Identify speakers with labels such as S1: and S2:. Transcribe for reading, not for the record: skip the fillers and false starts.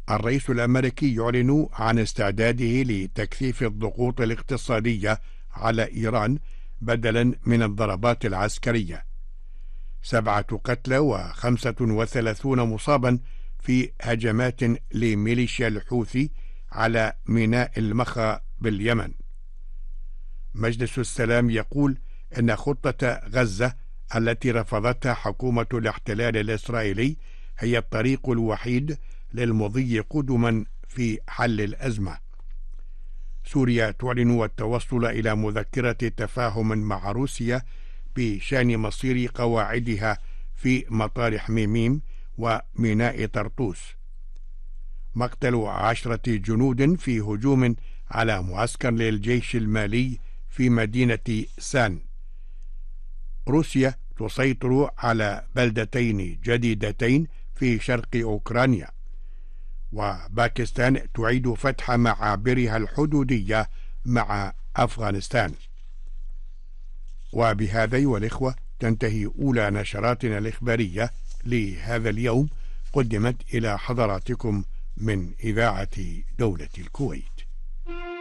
S1: الرئيس الأمريكي يعلن عن استعداده لتكثيف الضغوط الاقتصادية على إيران بدلا من الضربات العسكرية. 7 قتلى و35 مصابا في هجمات لميليشيا الحوثي على ميناء المخا باليمن. مجلس السلام يقول إن خطة غزة التي رفضتها حكومة الاحتلال الإسرائيلي هي الطريق الوحيد للمضي قدما في حل الأزمة. سوريا تعلن التوصل إلى مذكرة تفاهم مع روسيا بشأن مصير قواعدها في مطار حميميم وميناء طرطوس. مقتل 10 جنود في هجوم على معسكر للجيش المالي في مدينة سان. روسيا تسيطر على بلدتين جديدتين في شرق أوكرانيا. وباكستان تعيد فتح معابرها الحدودية مع أفغانستان. وبهذا أيها الإخوة تنتهي أولى نشراتنا الإخبارية لهذا اليوم، قدمت إلى حضراتكم من إذاعة دولة الكويت.